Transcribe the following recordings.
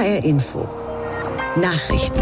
HR Info. Nachrichten.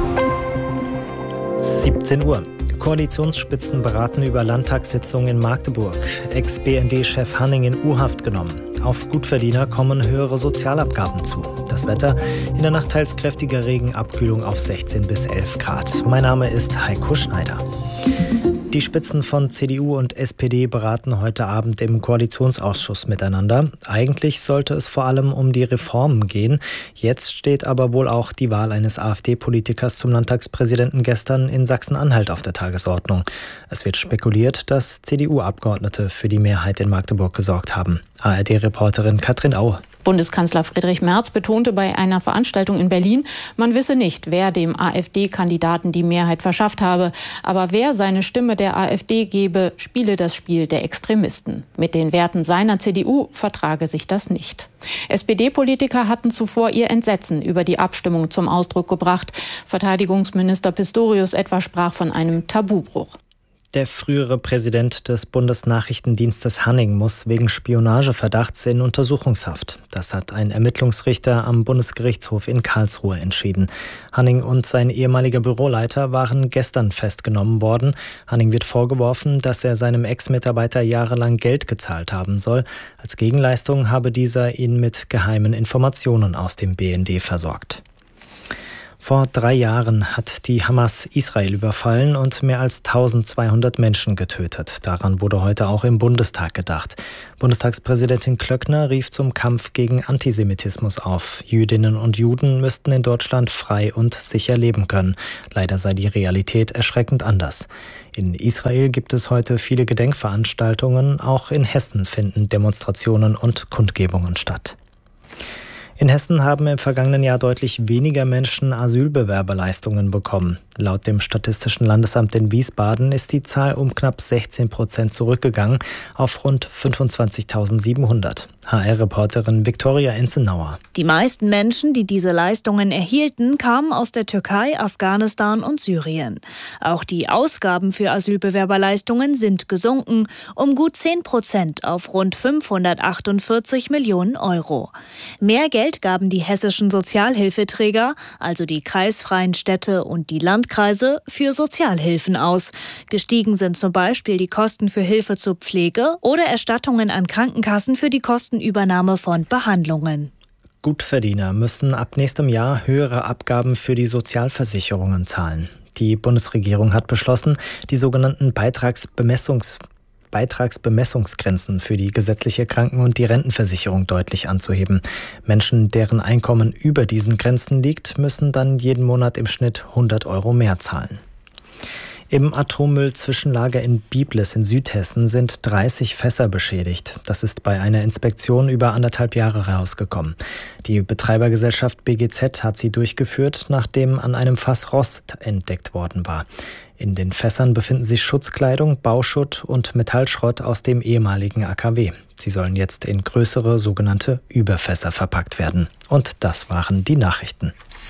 17 Uhr. Koalitionsspitzen beraten über Landtagssitzung in Magdeburg. Ex-BND-Chef Hanning in U-Haft genommen. Auf Gutverdiener kommen höhere Sozialabgaben zu. Das Wetter: in der Nacht teils kräftiger Regen, Abkühlung auf 16 bis 11 Grad. Mein Name ist Heiko Schneider. Die Spitzen von CDU und SPD beraten heute Abend im Koalitionsausschuss miteinander. Eigentlich sollte es vor allem um die Reformen gehen. Jetzt steht aber wohl auch die Wahl eines AfD-Politikers zum Landtagspräsidenten gestern in Sachsen-Anhalt auf der Tagesordnung. Es wird spekuliert, dass CDU-Abgeordnete für die Mehrheit in Magdeburg gesorgt haben. ARD-Reporterin Katrin Aue. Bundeskanzler Friedrich Merz betonte bei einer Veranstaltung in Berlin, man wisse nicht, wer dem AfD-Kandidaten die Mehrheit verschafft habe. Aber wer seine Stimme der AfD gebe, spiele das Spiel der Extremisten. Mit den Werten seiner CDU vertrage sich das nicht. SPD-Politiker hatten zuvor ihr Entsetzen über die Abstimmung zum Ausdruck gebracht. Verteidigungsminister Pistorius etwa sprach von einem Tabubruch. Der frühere Präsident des Bundesnachrichtendienstes Hanning muss wegen Spionageverdachts in Untersuchungshaft. Das hat ein Ermittlungsrichter am Bundesgerichtshof in Karlsruhe entschieden. Hanning und sein ehemaliger Büroleiter waren gestern festgenommen worden. Hanning wird vorgeworfen, dass er seinem Ex-Mitarbeiter jahrelang Geld gezahlt haben soll. Als Gegenleistung habe dieser ihn mit geheimen Informationen aus dem BND versorgt. Vor 3 Jahren hat die Hamas Israel überfallen und mehr als 1200 Menschen getötet. Daran wurde heute auch im Bundestag gedacht. Bundestagspräsidentin Klöckner rief zum Kampf gegen Antisemitismus auf. Jüdinnen und Juden müssten in Deutschland frei und sicher leben können. Leider sei die Realität erschreckend anders. In Israel gibt es heute viele Gedenkveranstaltungen. Auch in Hessen finden Demonstrationen und Kundgebungen statt. In Hessen haben im vergangenen Jahr deutlich weniger Menschen Asylbewerberleistungen bekommen. Laut dem Statistischen Landesamt in Wiesbaden ist die Zahl um knapp 16% zurückgegangen auf rund 25.700. HR-Reporterin Viktoria Enzenauer. Die meisten Menschen, die diese Leistungen erhielten, kamen aus der Türkei, Afghanistan und Syrien. Auch die Ausgaben für Asylbewerberleistungen sind gesunken um gut 10% auf rund 548 Millionen Euro. Mehr Geld gaben die hessischen Sozialhilfeträger, also die kreisfreien Städte und die Landkreise, für Sozialhilfen aus. Gestiegen sind zum Beispiel die Kosten für Hilfe zur Pflege oder Erstattungen an Krankenkassen für die Kostenübernahme von Behandlungen. Gutverdiener müssen ab nächstem Jahr höhere Abgaben für die Sozialversicherungen zahlen. Die Bundesregierung hat beschlossen, die sogenannten Beitragsbemessungsgrenzen für die gesetzliche Kranken- und die Rentenversicherung deutlich anzuheben. Menschen, deren Einkommen über diesen Grenzen liegt, müssen dann jeden Monat im Schnitt 100 Euro mehr zahlen. Im Atommüllzwischenlager in Biblis in Südhessen sind 30 Fässer beschädigt. Das ist bei einer Inspektion über 1,5 Jahre herausgekommen. Die Betreibergesellschaft BGZ hat sie durchgeführt, nachdem an einem Fass Rost entdeckt worden war. In den Fässern befinden sich Schutzkleidung, Bauschutt und Metallschrott aus dem ehemaligen AKW. Sie sollen jetzt in größere sogenannte Überfässer verpackt werden. Und das waren die Nachrichten.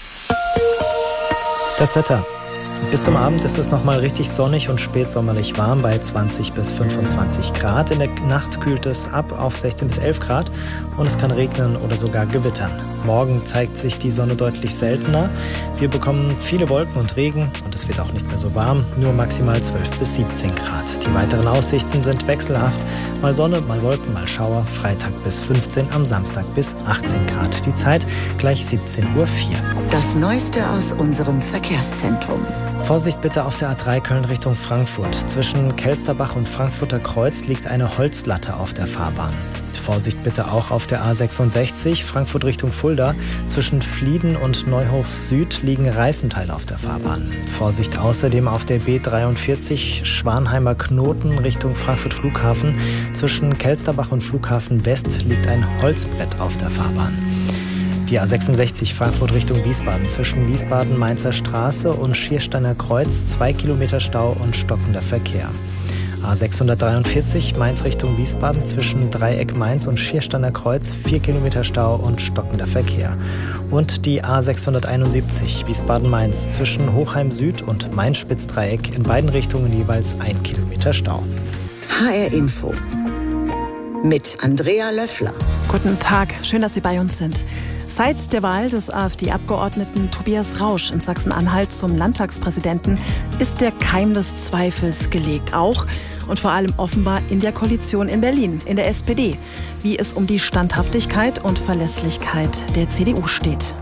Das Wetter. Bis zum Abend ist es nochmal richtig sonnig und spätsommerlich warm bei 20 bis 25 Grad. In der Nacht kühlt es ab auf 16 bis 11 Grad und es kann regnen oder sogar gewittern. Morgen zeigt sich die Sonne deutlich seltener. Wir bekommen viele Wolken und Regen und es wird auch nicht mehr so warm, nur maximal 12 bis 17 Grad. Die weiteren Aussichten sind wechselhaft. Mal Sonne, mal Wolken, mal Schauer. Freitag bis 15, am Samstag bis 18 Grad. Die Zeit gleich 17:04 Uhr. Das Neueste aus unserem Verkehrszentrum. Vorsicht bitte auf der A3 Köln Richtung Frankfurt. Zwischen Kelsterbach und Frankfurter Kreuz liegt eine Holzlatte auf der Fahrbahn. Vorsicht bitte auch auf der A66 Frankfurt Richtung Fulda. Zwischen Flieden und Neuhof Süd liegen Reifenteile auf der Fahrbahn. Vorsicht außerdem auf der B43 Schwanheimer Knoten Richtung Frankfurt Flughafen. Zwischen Kelsterbach und Flughafen West liegt ein Holzbrett auf der Fahrbahn. Die A66 Frankfurt Richtung Wiesbaden. Zwischen Wiesbaden-Mainzer Straße und Schiersteiner Kreuz 2 Kilometer Stau und stockender Verkehr. A643 Mainz Richtung Wiesbaden. Zwischen Dreieck Mainz und Schiersteiner Kreuz 4 Kilometer Stau und stockender Verkehr. Und die A671 Wiesbaden-Mainz zwischen Hochheim Süd und Main-Spitzdreieck in beiden Richtungen jeweils 1 Kilometer Stau. HR Info mit Andrea Löffler. Guten Ttag, schön, dass Sie bei uns sind. Seit der Wahl des AfD-Abgeordneten Tobias Rausch in Sachsen-Anhalt zum Landtagspräsidenten ist der Keim des Zweifels gelegt. Auch und vor allem offenbar in der Koalition in Berlin, in der SPD, wie es um die Standhaftigkeit und Verlässlichkeit der CDU steht.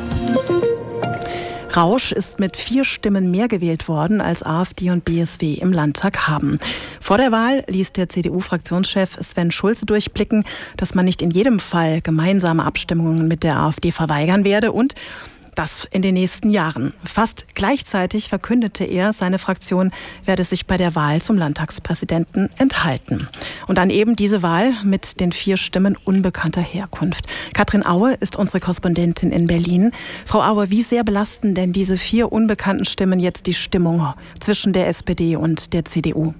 Rausch ist mit 4 Stimmen mehr gewählt worden, als AfD und BSW im Landtag haben. Vor der Wahl ließ der CDU-Fraktionschef Sven Schulze durchblicken, dass man nicht in jedem Fall gemeinsame Abstimmungen mit der AfD verweigern werde und das in den nächsten Jahren. Fast gleichzeitig verkündete er, seine Fraktion werde sich bei der Wahl zum Landtagspräsidenten enthalten. Und dann eben diese Wahl mit den 4 Stimmen unbekannter Herkunft. Katrin Aue ist unsere Korrespondentin in Berlin. Frau Aue, wie sehr belasten denn diese 4 unbekannten Stimmen jetzt die Stimmung zwischen der SPD und der CDU?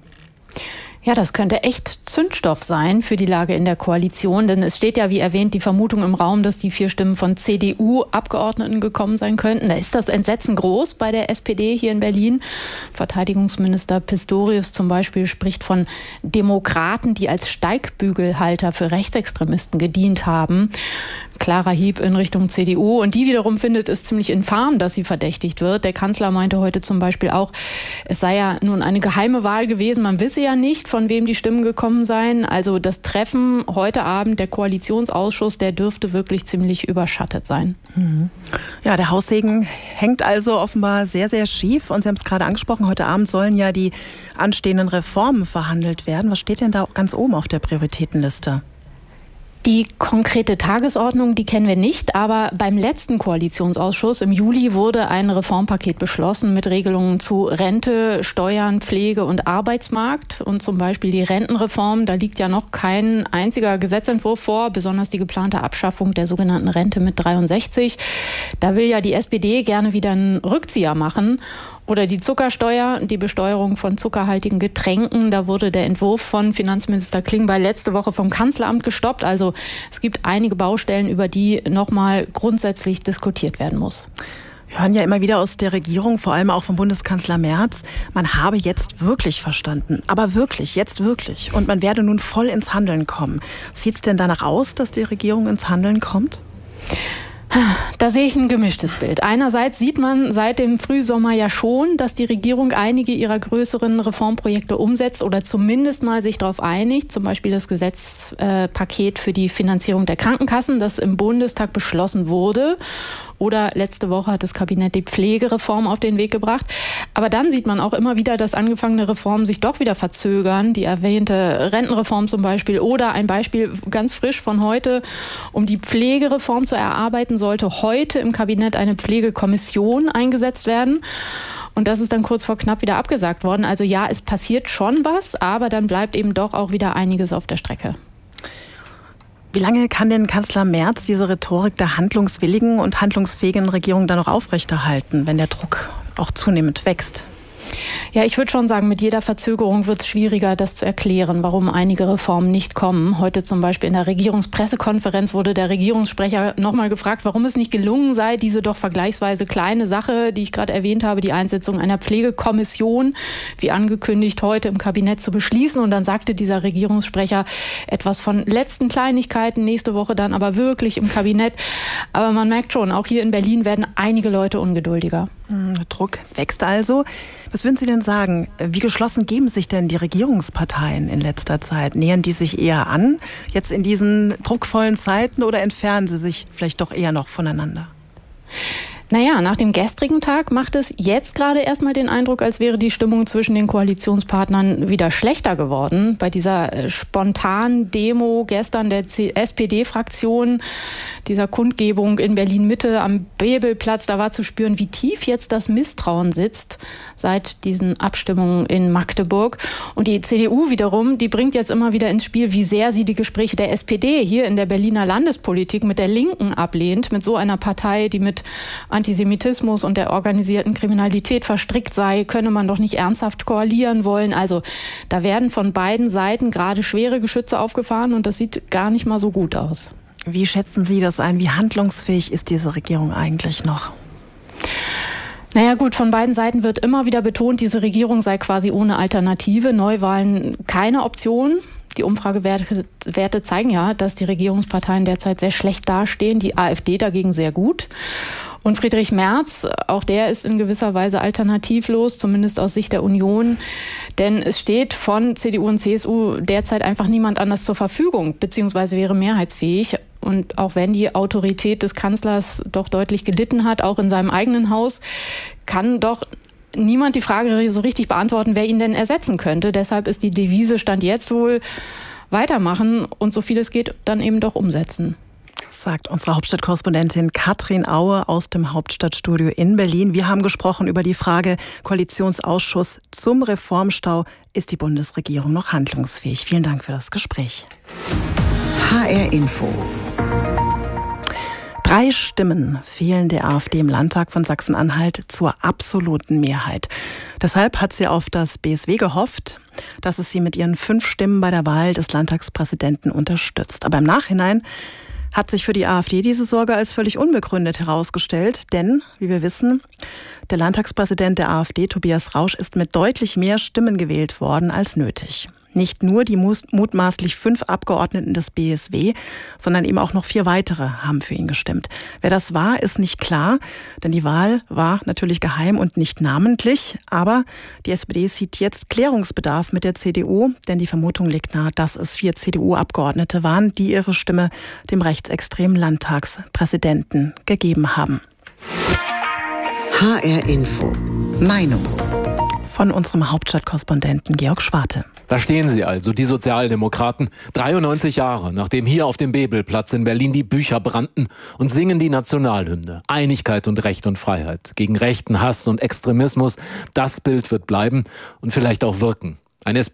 Ja, das könnte echt Zündstoff sein für die Lage in der Koalition, denn es steht ja, wie erwähnt, die Vermutung im Raum, dass die 4 Stimmen von CDU-Abgeordneten gekommen sein könnten. Da ist das Entsetzen groß bei der SPD hier in Berlin. Verteidigungsminister Pistorius zum Beispiel spricht von Demokraten, die als Steigbügelhalter für Rechtsextremisten gedient haben. Klarer Hieb in Richtung CDU. Und die wiederum findet es ziemlich infam, dass sie verdächtigt wird. Der Kanzler meinte heute zum Beispiel auch, es sei ja nun eine geheime Wahl gewesen. Man wisse ja nicht, von wem die Stimmen gekommen seien. Also das Treffen heute Abend, der Koalitionsausschuss, der dürfte wirklich ziemlich überschattet sein. Ja, der Haussegen hängt also offenbar sehr, sehr schief. Und Sie haben es gerade angesprochen, heute Abend sollen ja die anstehenden Reformen verhandelt werden. Was steht denn da ganz oben auf der Prioritätenliste? Die konkrete Tagesordnung, die kennen wir nicht, aber beim letzten Koalitionsausschuss im Juli wurde ein Reformpaket beschlossen mit Regelungen zu Rente, Steuern, Pflege und Arbeitsmarkt und zum Beispiel die Rentenreform. Da liegt ja noch kein einziger Gesetzentwurf vor, besonders die geplante Abschaffung der sogenannten Rente mit 63. Da will ja die SPD gerne wieder einen Rückzieher machen. Oder die Zuckersteuer, die Besteuerung von zuckerhaltigen Getränken. Da wurde der Entwurf von Finanzminister Klingbeil letzte Woche vom Kanzleramt gestoppt. Also es gibt einige Baustellen, über die nochmal grundsätzlich diskutiert werden muss. Wir hören ja immer wieder aus der Regierung, vor allem auch vom Bundeskanzler Merz, man habe jetzt wirklich verstanden. Aber wirklich, jetzt wirklich. Und man werde nun voll ins Handeln kommen. Sieht es denn danach aus, dass die Regierung ins Handeln kommt? Da sehe ich ein gemischtes Bild. Einerseits sieht man seit dem Frühsommer ja schon, dass die Regierung einige ihrer größeren Reformprojekte umsetzt oder zumindest mal sich darauf einigt. Zum Beispiel das Gesetzpaket für die Finanzierung der Krankenkassen, das im Bundestag beschlossen wurde. Oder letzte Woche hat das Kabinett die Pflegereform auf den Weg gebracht. Aber dann sieht man auch immer wieder, dass angefangene Reformen sich doch wieder verzögern. Die erwähnte Rentenreform zum Beispiel. Oder ein Beispiel ganz frisch von heute. Um die Pflegereform zu erarbeiten, sollte heute im Kabinett eine Pflegekommission eingesetzt werden. Und das ist dann kurz vor knapp wieder abgesagt worden. Also ja, es passiert schon was, aber dann bleibt eben doch auch wieder einiges auf der Strecke. Wie lange kann denn Kanzler Merz diese Rhetorik der handlungswilligen und handlungsfähigen Regierung dann noch aufrechterhalten, wenn der Druck auch zunehmend wächst? Ja, ich würde schon sagen, mit jeder Verzögerung wird es schwieriger, das zu erklären, warum einige Reformen nicht kommen. Heute zum Beispiel in der Regierungspressekonferenz wurde der Regierungssprecher nochmal gefragt, warum es nicht gelungen sei, diese doch vergleichsweise kleine Sache, die ich gerade erwähnt habe, die Einsetzung einer Pflegekommission, wie angekündigt, heute im Kabinett zu beschließen. Und dann sagte dieser Regierungssprecher etwas von letzten Kleinigkeiten, nächste Woche dann aber wirklich im Kabinett. Aber man merkt schon, auch hier in Berlin werden einige Leute ungeduldiger. Der Druck wächst also. Was würden Sie denn sagen? Wie geschlossen geben sich denn die Regierungsparteien in letzter Zeit? Nähern die sich eher an, jetzt in diesen druckvollen Zeiten, oder entfernen sie sich vielleicht doch eher noch voneinander? Naja, nach dem gestrigen Tag macht es jetzt gerade erstmal den Eindruck, als wäre die Stimmung zwischen den Koalitionspartnern wieder schlechter geworden. Bei dieser spontanen Demo gestern der SPD-Fraktion, dieser Kundgebung in Berlin-Mitte am Bebelplatz, da war zu spüren, wie tief jetzt das Misstrauen sitzt seit diesen Abstimmungen in Magdeburg. Und die CDU wiederum, die bringt jetzt immer wieder ins Spiel, wie sehr sie die Gespräche der SPD hier in der Berliner Landespolitik mit der Linken ablehnt, mit so einer Partei, die mit Antisemitismus und der organisierten Kriminalität verstrickt sei, könne man doch nicht ernsthaft koalieren wollen. Also da werden von beiden Seiten gerade schwere Geschütze aufgefahren und das sieht gar nicht mal so gut aus. Wie schätzen Sie das ein? Wie handlungsfähig ist diese Regierung eigentlich noch? Naja gut, von beiden Seiten wird immer wieder betont, diese Regierung sei quasi ohne Alternative, Neuwahlen keine Option. Die Umfragewerte zeigen ja, dass die Regierungsparteien derzeit sehr schlecht dastehen, die AfD dagegen sehr gut. Und Friedrich Merz, auch der ist in gewisser Weise alternativlos, zumindest aus Sicht der Union. Denn es steht von CDU und CSU derzeit einfach niemand anders zur Verfügung, beziehungsweise wäre mehrheitsfähig. Und auch wenn die Autorität des Kanzlers doch deutlich gelitten hat, auch in seinem eigenen Haus, kann doch niemand die Frage so richtig beantworten, wer ihn denn ersetzen könnte. Deshalb ist die Devise Stand jetzt wohl weitermachen und so viel es geht dann eben doch umsetzen. Sagt unsere Hauptstadtkorrespondentin Katrin Aue aus dem Hauptstadtstudio in Berlin. Wir haben gesprochen über die Frage Koalitionsausschuss zum Reformstau. Ist die Bundesregierung noch handlungsfähig? Vielen Dank für das Gespräch. HR Info. 3 Stimmen fehlen der AfD im Landtag von Sachsen-Anhalt zur absoluten Mehrheit. Deshalb hat sie auf das BSW gehofft, dass es sie mit ihren 5 Stimmen bei der Wahl des Landtagspräsidenten unterstützt. Aber im Nachhinein hat sich für die AfD diese Sorge als völlig unbegründet herausgestellt. Denn, wie wir wissen, der Landtagspräsident der AfD, Tobias Rausch, ist mit deutlich mehr Stimmen gewählt worden als nötig. Nicht nur die mutmaßlich 5 Abgeordneten des BSW, sondern eben auch noch 4 weitere haben für ihn gestimmt. Wer das war, ist nicht klar, denn die Wahl war natürlich geheim und nicht namentlich. Aber die SPD sieht jetzt Klärungsbedarf mit der CDU, denn die Vermutung liegt nahe, dass es 4 CDU-Abgeordnete waren, die ihre Stimme dem rechtsextremen Landtagspräsidenten gegeben haben. HR Info. Meinung. Von unserem Hauptstadtkorrespondenten Georg Schwarte. Da stehen sie also, die Sozialdemokraten, 93 Jahre, nachdem hier auf dem Bebelplatz in Berlin die Bücher brannten, und singen die Nationalhymne. Einigkeit und Recht und Freiheit. Gegen rechten Hass und Extremismus, das Bild wird bleiben und vielleicht auch wirken. Ein